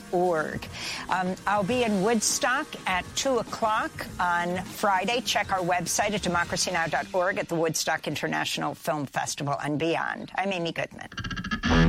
democracynow.org. I'll be in Woodstock at 2 o'clock on Friday. Check our website at democracynow.org at the Woodstock International Film Festival and beyond. I'm Amy Goodman.